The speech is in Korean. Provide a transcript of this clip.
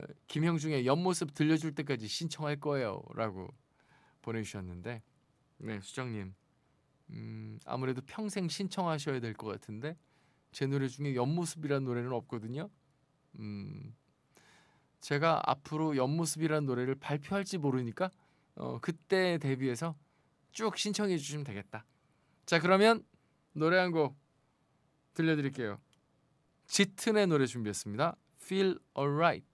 김형중의 옆모습 들려줄 때까지 신청할 거예요라고 보내주셨는데, 네 수정님, 아무래도 평생 신청하셔야 될 것 같은데 제 노래 중에 옆모습이라는 노래는 없거든요. 제가 앞으로 옆모습이라는 노래를 발표할지 모르니까 그때 대비해서 쭉 신청해 주시면 되겠다. 자, 그러면 노래 한 곡 들려드릴게요. 짙은의 노래 준비했습니다. Feel Alright.